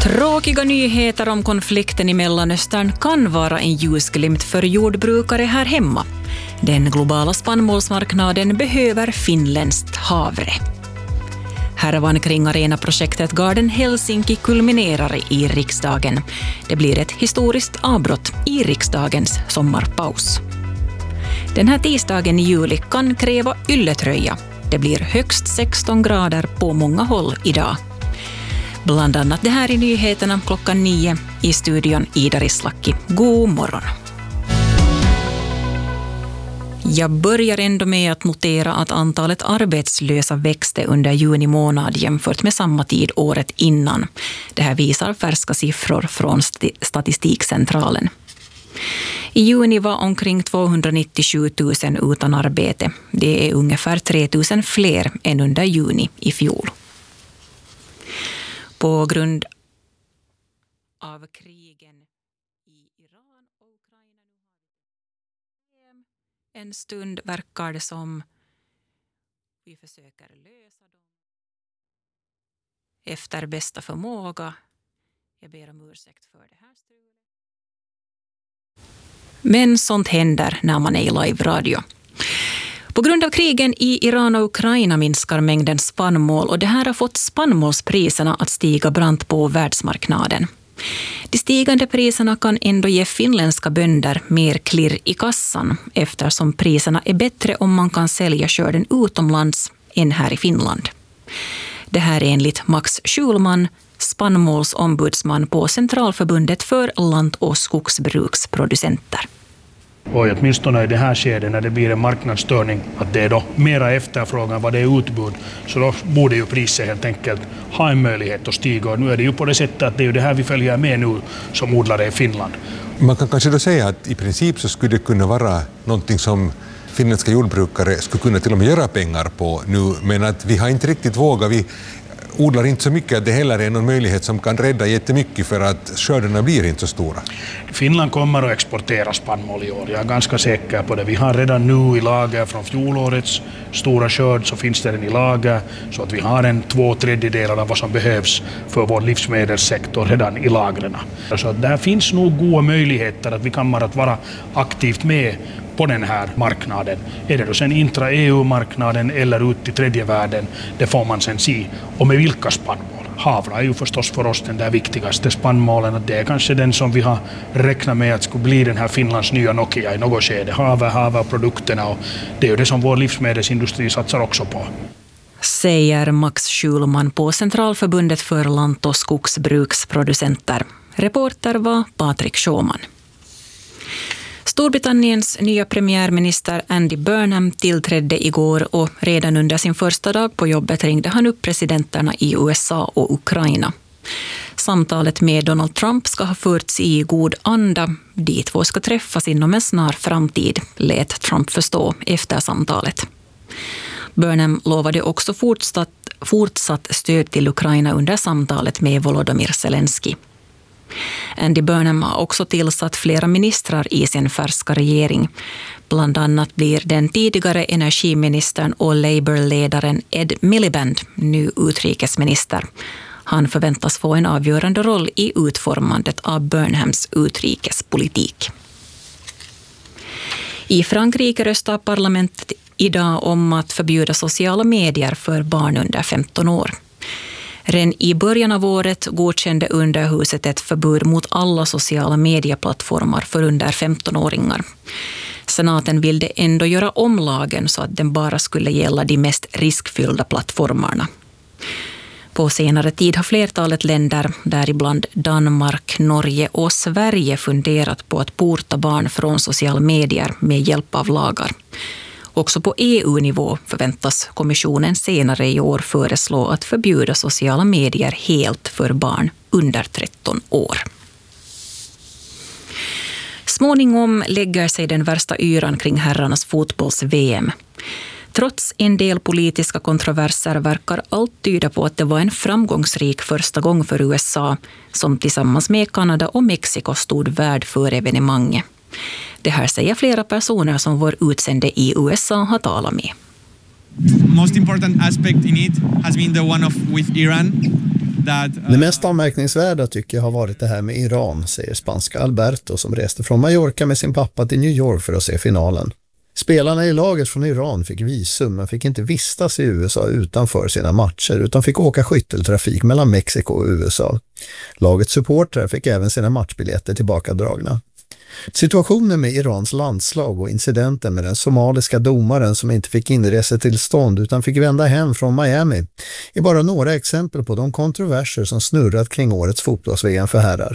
Tråkiga nyheter om konflikten i Mellanöstern kan vara en ljusglimt för jordbrukare här hemma. Den globala spannmålsmarknaden behöver finländskt havre. Härvan kring arenaprojektet Garden Helsinki kulminerar i riksdagen. Det blir ett historiskt avbrott i riksdagens sommarpaus. Den här tisdagen i juli kan kräva ylletröja. Det blir högst 16 grader på många håll idag. Bland annat det här i nyheterna 9:00 i studion Ida Rislaki. God morgon. Jag börjar ändå med att notera att antalet arbetslösa växte under juni månad jämfört med samma tid året innan. Det här visar färska siffror från Statistikcentralen. I juni var omkring 297 000 utan arbete. Det är ungefär 3 000 fler än under juni i fjol. På grund av krigen i Iran och Ukraina en stund verkar det som vi försöker lösa dem efter bästa förmåga. Jag ber om ursäkt för det här strulet. Men sånt händer när man är i live-radio. På grund av krigen i Iran och Ukraina minskar mängden spannmål och det här har fått spannmålspriserna att stiga brant på världsmarknaden. De stigande priserna kan ändå ge finländska bönder mer klirr i kassan eftersom priserna är bättre om man kan sälja skörden utomlands än här i Finland. Det här är enligt Max Schulman, spannmålsombudsman på Centralförbundet för land- och skogsbruksproducenter. Och åtminstone i det här skedet när det blir en marknadsstörning att det är då mera efterfrågan vad det är utbud, så då borde ju priset helt enkelt ha en möjlighet att stiga. Och nu är det ju på det sättet att det är ju det här vi följer med nu som odlare i Finland. Man kan kanske då säga att i princip så skulle det kunna vara någonting som finländska jordbrukare skulle kunna till och med göra pengar på nu, men att vi har inte riktigt vågat. Vi odlar inte så mycket att det heller är någon möjlighet som kan rädda jättemycket för att skördarna blir inte så stora. Finland kommer att exportera spannmål i år, jag är ganska säker på det. Vi har redan nu i lager från fjolårets stora skörd, så finns det den i lager så att vi har 2/3 av vad som behövs för vår livsmedelssektor redan i lagren. Så att där finns nog goda möjligheter att vi kommer att vara aktivt med på den här marknaden. Är det då sen intra-EU-marknaden eller ut i tredje världen, det får man sen se. Och med vilka spannmål? Havra är ju förstås för oss den där viktigaste spannmålen. Det är kanske den som vi har räknat med att skulle bli den här Finlands nya Nokia i något skede. Havraprodukterna, och det är ju det som vår livsmedelsindustri satsar också på. Säger Max Schulman på Centralförbundet för land- och skogsbruksproducenter. Reporter var Patrik Sjöman. Storbritanniens nya premiärminister Andy Burnham tillträdde igår och redan under sin första dag på jobbet ringde han upp presidenterna i USA och Ukraina. Samtalet med Donald Trump ska ha förts i god anda. De två ska träffas inom en snar framtid, lät Trump förstå efter samtalet. Burnham lovade också fortsatt stöd till Ukraina under samtalet med Volodymyr Zelensky. Andy Burnham har också tillsatt flera ministrar i sin färska regering. Bland annat blir den tidigare energiministern och Labour-ledaren Ed Miliband nu utrikesminister. Han förväntas få en avgörande roll i utformandet av Burnhams utrikespolitik. I Frankrike röstar parlamentet idag om att förbjuda sociala medier för barn under 15 år. Redan i början av året godkände underhuset ett förbud mot alla sociala medieplattformar för under 15-åringar. Senaten ville ändå göra om lagen så att den bara skulle gälla de mest riskfyllda plattformarna. På senare tid har flertalet länder, däribland Danmark, Norge och Sverige, funderat på att porta barn från sociala medier med hjälp av lagar. Också på EU-nivå förväntas kommissionen senare i år föreslå att förbjuda sociala medier helt för barn under 13 år. Småningom lägger sig den värsta yran kring herrarnas fotbolls-VM. Trots en del politiska kontroverser verkar allt tyda på att det var en framgångsrik första gång för USA, som tillsammans med Kanada och Mexiko stod värd för evenemanget. Det här säger flera personer som vår utsände i USA har talat med. Most important aspect in it has been the one with Iran. Det mest anmärkningsvärda tycker jag har varit det här med Iran, säger spanska Alberto som reste från Mallorca med sin pappa till New York för att se finalen. Spelarna i laget från Iran fick visum men fick inte vistas i USA utanför sina matcher utan fick åka skytteltrafik mellan Mexiko och USA. Lagets supportrar fick även sina matchbiljetter tillbakadragna. Situationen med Irans landslag och incidenten med den somaliska domaren som inte fick inresetillstånd utan fick vända hem från Miami är bara några exempel på de kontroverser som snurrat kring årets fotbolls-VM för herrar.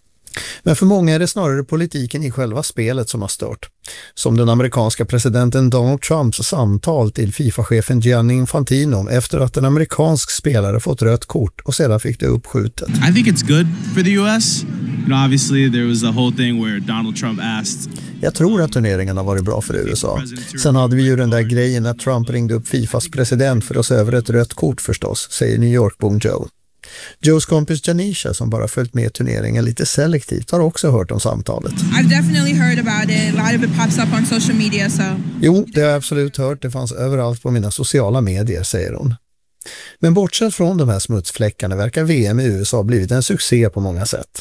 Men för många är det snarare politiken i själva spelet som har stört. Som den amerikanska presidenten Donald Trumps samtal till FIFA-chefen Gianni Infantino efter att en amerikansk spelare fått rött kort och sedan fick det uppskjutet. I think it's good for the US. Obviously there was a whole thing where Donald Trump asked. Jag tror att turneringen har varit bra för USA. Sen hade vi ju den där grejen när Trump ringde upp FIFAs president för att se över ett rött kort förstås, säger New York-bon Joe. Joes kompis Janisha som bara följt med turneringen lite selektivt har också hört om samtalet. I've definitely heard about it. A lot of it pops up on social media, so. Jo, det har jag absolut hört. Det fanns överallt på mina sociala medier, säger hon. Men bortsett från de här smutsfläckarna verkar VM i USA blivit en succé på många sätt.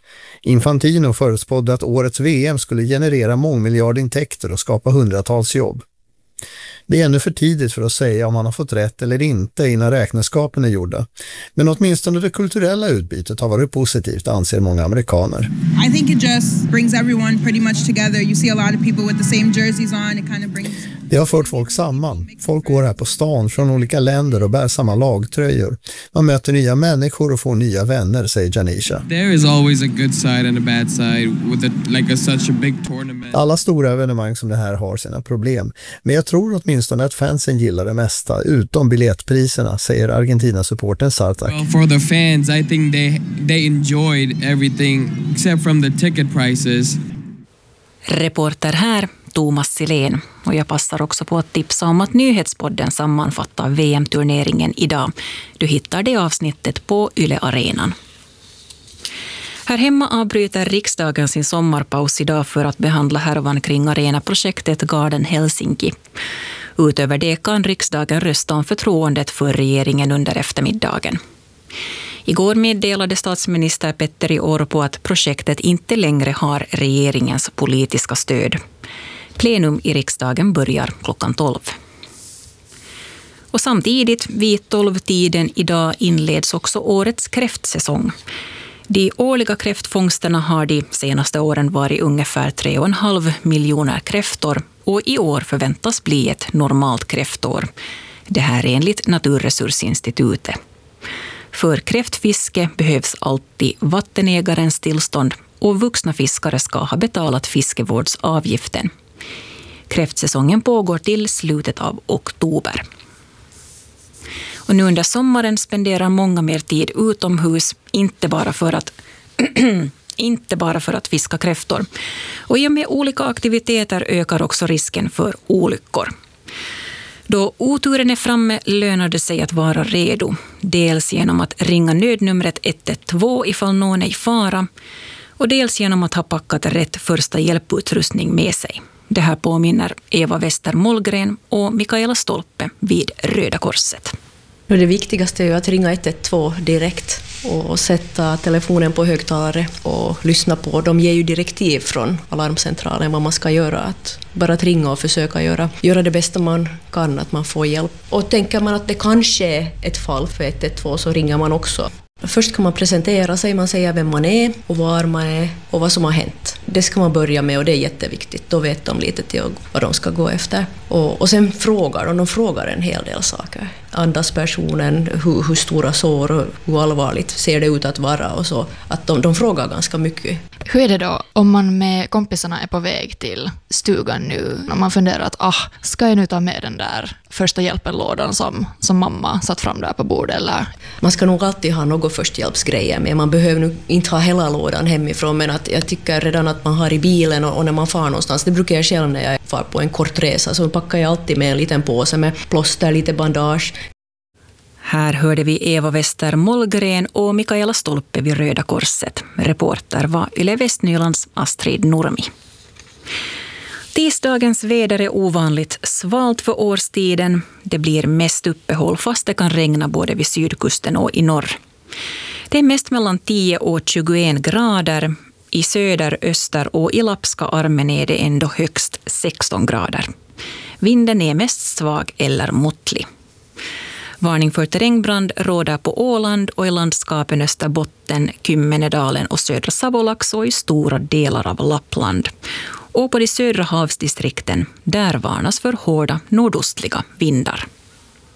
Infantino förutspådde att årets VM skulle generera mångmiljardintäkter och skapa hundratals jobb. Det är ännu för tidigt för att säga om han har fått rätt eller inte innan räkenskapen är gjorda. Men åtminstone det kulturella utbytet har varit positivt, anser många amerikaner. I think it just brings everyone pretty much together. You see a lot of people with the same jerseys on. It kind of brings... Det har fört folk samman. Folk går här på stan från olika länder och bär samma lagtröjor. Man möter nya människor och får nya vänner, säger Janisha. There is always a good side and a bad side with such a big tournament. Alla stora evenemang som det här har sina problem. Men jag tror åtminstone att fansen gillar det mesta, utom biljettpriserna, säger Argentina-supporten Sartak. Well, for the fans, I think they enjoyed everything except from the ticket prices. Reporter här, Thomas Silén. Och jag passar också på att tipsa om att Nyhetspodden sammanfattar VM-turneringen idag. Du hittar det avsnittet på Yle Arenan. Här hemma avbryter riksdagen sin sommarpaus idag för att behandla härvan kring arenaprojektet Garden Helsinki. Utöver det kan riksdagen rösta om förtroendet för regeringen under eftermiddagen. Igår meddelade statsminister Petteri Orpo att projektet inte längre har regeringens politiska stöd. Plenum i riksdagen börjar klockan 12. Och samtidigt vid 12-tiden idag inleds också årets kräftsäsong. De årliga kräftfångsterna har de senaste åren varit ungefär 3,5 miljoner kräftor och i år förväntas bli ett normalt kräftår. Det här är enligt Naturresursinstitutet. För kräftfiske behövs alltid vattenägarens tillstånd och vuxna fiskare ska ha betalat fiskevårdsavgiften. Kräftsäsongen pågår till slutet av oktober. Och nu under sommaren spenderar många mer tid utomhus, inte bara för att fiska kräftor. Och i och med olika aktiviteter ökar också risken för olyckor. Då oturen är framme lönar det sig att vara redo. Dels genom att ringa nödnumret 112 ifall någon är i fara. Och dels genom att ha packat rätt första hjälputrustning med sig. Det här påminner Eva Wester Mollgren och Mikaela Stolpe vid Röda Korset. Det viktigaste är ju att ringa 112 direkt och sätta telefonen på högtalare och lyssna på. De ger ju direktiv från alarmcentralen vad man ska göra. Att bara att ringa och försöka göra det bästa man kan, att man får hjälp. Och tänker man att det kanske är ett fall för 112 så ringer man också. Först kan man presentera sig, man säger vem man är och var man är och vad som har hänt. Det ska man börja med och det är jätteviktigt. Då vet de lite till vad de ska gå efter. Och sen frågar de frågar en hel del saker. Andas personen, hur stora sår och hur allvarligt ser det ut att vara och så. Att de frågar ganska mycket. Hur är det då om man med kompisarna är på väg till stugan nu? Om man funderar att ska jag nu ta med den där första hjälpen-lådan som mamma satt fram där på bordet? Eller? Man ska nog alltid ha något förstahjälpsgrejer med. Man behöver nog inte ha hela lådan hemifrån, men att jag tycker redan att man har i bilen och när man far någonstans. Det brukar jag själv när jag far på en kort resa, så packar jag alltid med en liten påse med plåster, lite bandage. Här hörde vi Eva Wester Mollgren och Mikaela Stolpe vid Röda Korset. Reporter var Yle Västnylands Astrid Nurmi. Tisdagens väder är ovanligt svalt för årstiden. Det blir mest uppehåll fast det kan regna både vid sydkusten och i norr. Det är mest mellan 10 och 21 grader. I söder, öster och i Lappska armen är det ändå högst 16 grader. Vinden är mest svag eller måttlig. Varning för terrängbrand råder på Åland och i landskapen Österbotten, Kymmenedalen och södra Savolax och i stora delar av Lappland. Och på de södra havsdistrikten, där varnas för hårda nordostliga vindar.